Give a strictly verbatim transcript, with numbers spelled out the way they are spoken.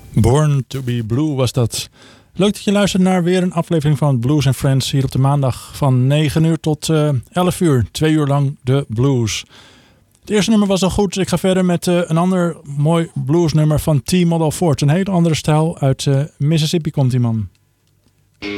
Born to be Blue was dat. Leuk dat je luistert naar weer een aflevering van Blues and Friends. Hier op de maandag van negen uur tot uh, elf uur. Twee uur lang de blues. Het eerste nummer was al goed. Ik ga verder met uh, een ander mooi bluesnummer van T-Model Ford. Een hele andere stijl. Uit uh, Mississippi komt die man.